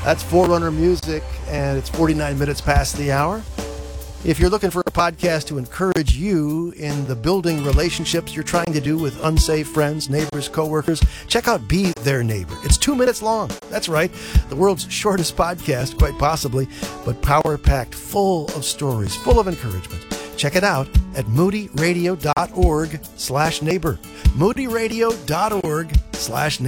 That's Forerunner Music, and it's 49 minutes past the hour. If you're looking for a podcast to encourage you in the building relationships you're trying to do with unsafe friends, neighbors, coworkers, check out Be Their Neighbor. It's 2 minutes long. That's right. The world's shortest podcast, quite possibly, but power-packed, full of stories, full of encouragement. Check it out at moodyradio.org/neighbor. moodyradio.org/neighbor.